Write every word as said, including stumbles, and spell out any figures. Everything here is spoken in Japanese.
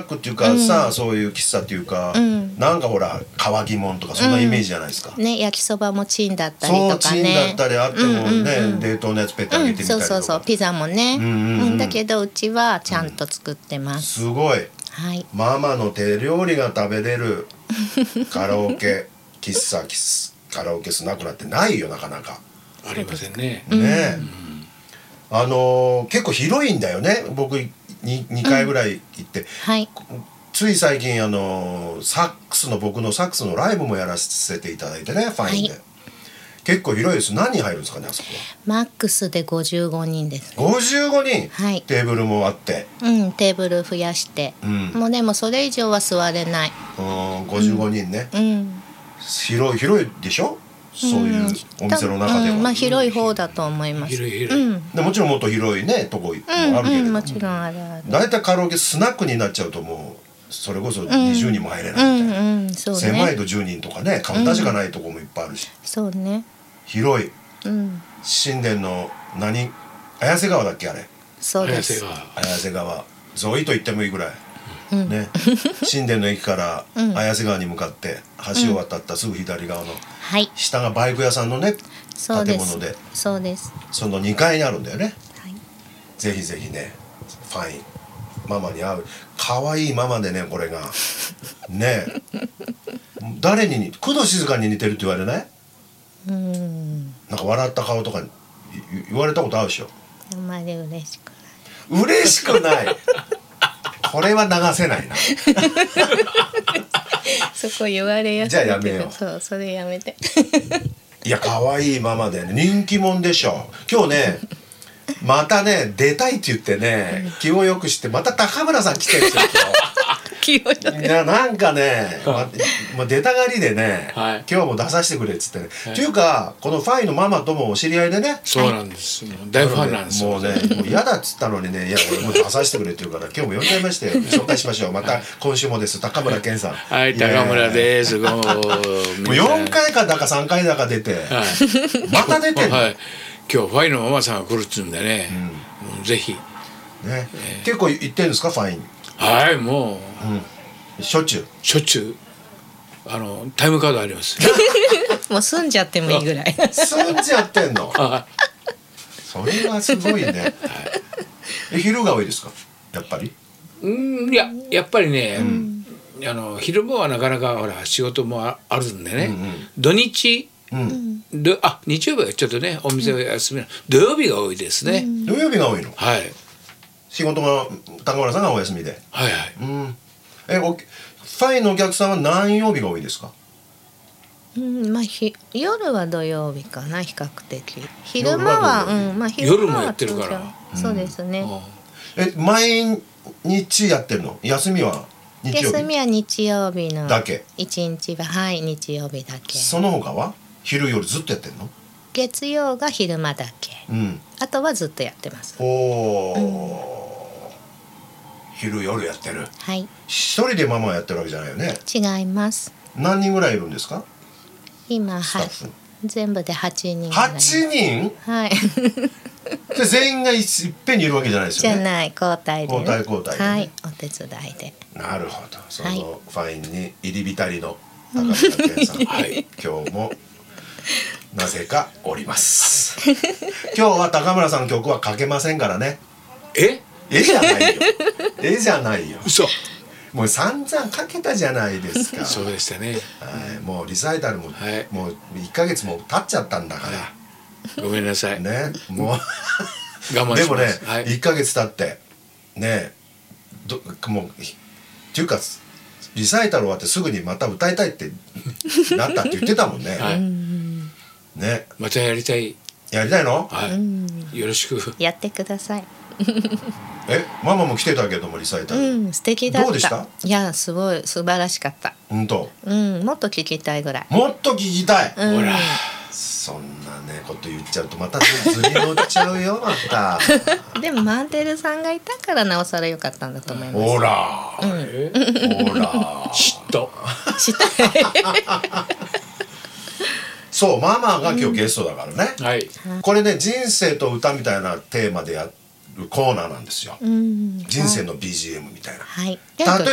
クっていうかさ、うん、そういう喫茶っていうか、うん、なんかほら乾きもんとかそんなイメージじゃないですか、 うん、ね、焼きそばもチンだったりとかね、 そうチンだったりあってもね、うんうんうん、冷凍のやつペッて揚げてみたりとか、うん、 そうそうそう、ピザもね、うんうんうん、だけどうちはちゃんと作ってます、 うん、すごい、 はい、 ママの手料理が食べれるカラオケ喫茶カラオケスナックなんてないよなかなかありませんね。 ね、うん、あのー、結構広いんだよね。僕 に, にかいぐらい行って、うん、 はい、 つい最近あのー、サックスの僕のサックスのライブもやらせていただいてね、ファインで、はい、結構広いです。何人入るんですかねあそこは。 マックスでごじゅうごにんです、ね、 ごじゅうごにん、 はい、 テーブルもあって、 うん、テーブル増やして、うん、もうでもそれ以上は座れない。 うん、ごじゅうごにんね、 うんうん、 広い広いでしょ、そういうお店の中では、 うん、まあ広い方だと思います。 広い広い、うん、 でもちろんもっと広いねとこもあるけれども、うんうん、 もちろんあるある。 だいたいカラオケスナックになっちゃうともうそれこそにじゅうにんも入れないみたいな、うんうんうん、そうね、狭いとじゅうにんとかね、カウンターしかないとこもいっぱいあるし、 うん、そうね、 広い、 うん、 新田の何綾瀬川だっけあれ。 そうです。 綾瀬川沿いと言ってもいいぐらい、うんね、新田の駅から綾瀬川に向かって橋を渡ったすぐ左側の下がバイク屋さんのね、 はい、 建物で、 そうです、 そのにかいにあるんだよね、 はい、 ぜひぜひね、ファインママに会う可愛いママでね、これがね誰に工藤静香に似てるって言われない？うん、なんか笑った顔とか言われたことあるでしょ。 あんまり嬉しくない。 嬉しくないこれは流せないなそこ言われやすい。 じゃあやめよう。 そう、それやめていや可愛いママで、ね、人気者でしょ。今日ねまたね出たいって言ってね気をよくしてまた高村さん来てるんですよ気をよくいやなんかね、ままあ、出たがりでね、はい、今日も出させてくれっつってね、はい、っていうかこのファイのママともお知り合いでね。 そうなんです、はい、大ファンなんですよ。 もうねもう嫌だっつったのにね、いやもう出させてくれって言うから今日も呼んじゃいましたよ紹介しましょう。また今週もです、高村健さん。 はい、高村です。もうよんかいかだかさんかいだか出て、はい、また出てんの、はい、 今日ファイのママさんが来るっつうんでね、うん、ぜひ、ねえー、結構行ってるんですかファイに。 はい、もう、 うん、しょっちゅうしょっちゅうあのタイムカードありますもう住んじゃってもいいぐらい住んじゃってんのそれはすごいね、はい、え昼が多いですかやっぱり。 うん、いややっぱりね、うん、あの昼間はなかなかほら仕事もあるんでね、うんうん、土日、うん、どあ日曜日はちょっとねお店を休み、うん、土曜日が多いですね、うん、 土曜日が多いの。 はい、 仕事が高村さんがお休みで。 はいはい、 うん、えおファイのお客さんは何曜日が多いですか。 うん、まあひ夜は土曜日かな比較的。昼間はうんまあ昼間は夜もやってるから。 そうですね、 うん、え毎日やってるの？休みは日曜日？ 休みは日曜日のだけ。 一日ははい日曜日だけ。 その他は昼夜ずっとやってるの？月曜が昼間だけ、うん、あとはずっとやってます。 おお、うん、昼夜やってる。 はい。 一人でママやってるわけじゃないよね。 違います。 何人ぐらいいるんですか？ 今は全部ではちにんぐらい。 はちにん？ はいで全員がいっぺんにいるわけじゃないですよね。 じゃない、交代で。 交代交代で、ね、 はい、お手伝いで。 なるほど。そのファインに入り浸りの高村健さん、はい、今日もなぜかおります今日は高村さんの曲はかけませんからね。 え？ えじゃないよえじゃないよ。 嘘。 もう散々かけたじゃないですかそうでしたね、 はい、もうリサイタルも、はい、もういっかげつも経っちゃったんだから、はい、 ごめんなさいね、もう我慢します。 でもね、 はい、 いっかげつ経ってねどもうっていうかリサイタル終わってすぐにまた歌いたいってなったって言ってたもんね、はい、ね、 またやりたい。 やりたいの？ はい、よろしくやってくださいえ、ママも来てたけどもリサイタル、 うん、素敵だった。 どうでした？ いや、すごい素晴らしかった。 本当？ うん、もっと聞きたいぐらい。 もっと聞きたい、 うん、 ほらそんなねこと言っちゃうとまたずり乗っちゃうよまたでもマンテルさんがいたからなおさら良かったんだと思います。 ほら、うん、ほら嫉妬嫉妬そう、ママが今日ゲストだからね、うん、はい、これね人生と歌みたいなテーマでやるコーナーなんですよ、うん、人生の ビージーエム みたいな、はい、例え